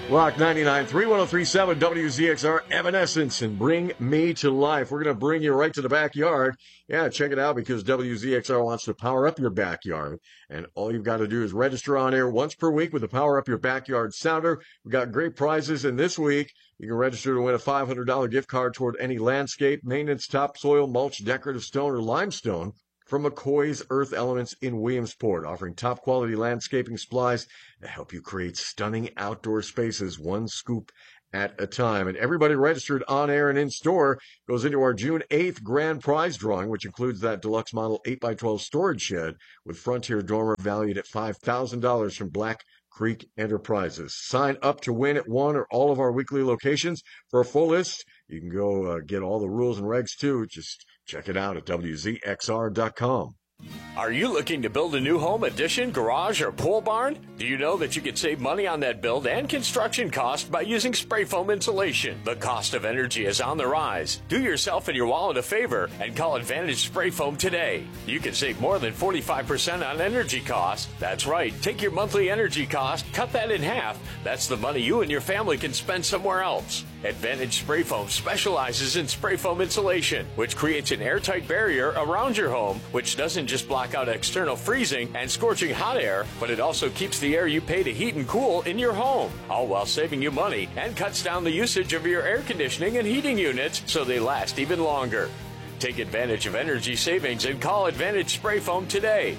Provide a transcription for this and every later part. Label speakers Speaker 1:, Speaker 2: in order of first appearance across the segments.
Speaker 1: Rock 99.3, 103.7 WZXR, Evanescence, and Bring Me to Life. We're going to bring you right to the backyard. Yeah, check it out because WZXR wants to power up your backyard. And all you've got to do is register on air once per week with the Power Up Your Backyard Sounder. We've got great prizes, and this week you can register to win a $500 gift card toward any landscape, maintenance, topsoil, mulch, decorative stone, or limestone from McCoy's Earth Elements in Williamsport, offering top-quality landscaping supplies that help you create stunning outdoor spaces, one scoop at a time. And everybody registered on air and in store goes into our June 8th grand prize drawing, which includes that deluxe model 8x12 storage shed with Frontier dormer valued at $5,000 from Black Creek Enterprises. Sign up to win at one or all of our weekly locations. For a full list, you can go get all the rules and regs too. Just check it out at WZXR.com.
Speaker 2: Are you looking to build a new home, addition, garage, or pole barn? Do you know that you can save money on that build and construction cost by using spray foam insulation? The cost of energy is on the rise. Do yourself and your wallet a favor and call Advantage Spray Foam today. You can save more than 45% on energy costs. That's right. Take your monthly energy cost, cut that in half. That's the money you and your family can spend somewhere else. Advantage Spray Foam specializes in spray foam insulation, which creates an airtight barrier around your home, which doesn't just block out external freezing and scorching hot air, but it also keeps the air you pay to heat and cool in your home, all while saving you money and cuts down the usage of your air conditioning and heating units so they last even longer. Take advantage of energy savings and call Advantage Spray Foam today,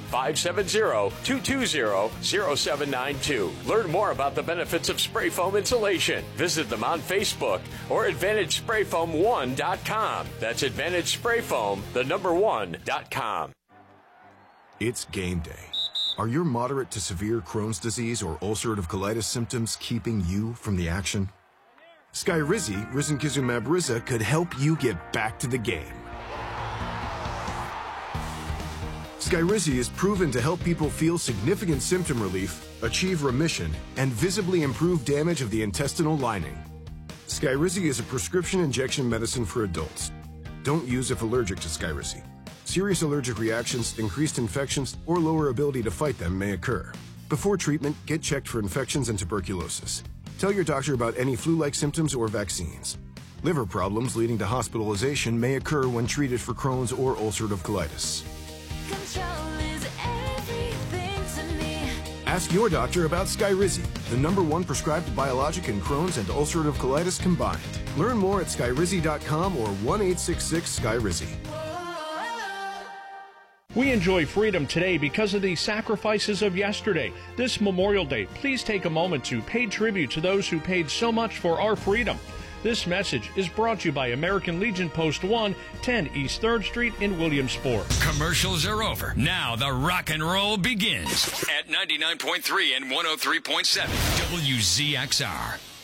Speaker 2: 570-220-0792. Learn more about the benefits of spray foam insulation. Visit them on Facebook or AdvantageSprayFoam1.com. That's AdvantageSprayFoam, the number 1.com.
Speaker 3: It's game day. Are your moderate to severe Crohn's disease or ulcerative colitis symptoms keeping you from the action? Skyrizi, risankizumab Riza, could help you get back to the game. Skyrizi is proven to help people feel significant symptom relief, achieve remission, and visibly improve damage of the intestinal lining. Skyrizi is a prescription injection medicine for adults. Don't use if allergic to Skyrizi. Serious allergic reactions, increased infections, or lower ability to fight them may occur. Before treatment, get checked for infections and tuberculosis. Tell your doctor about any flu-like symptoms or vaccines. Liver problems leading to hospitalization may occur when treated for Crohn's or ulcerative colitis.
Speaker 4: Control is everything to me.
Speaker 3: Ask your doctor about Skyrizi, the #1 prescribed biologic in Crohn's and ulcerative colitis combined. Learn more at skyrizi.com or 1-866-SKYRIZI.
Speaker 5: We enjoy freedom today because of the sacrifices of yesterday. This Memorial Day, please take a moment to pay tribute to those who paid so much for our freedom. This message is brought to you by American Legion Post 1, 10 East 3rd Street in Williamsport.
Speaker 6: Commercials are over. Now the rock and roll begins at 99.3 and 103.7 WZXR.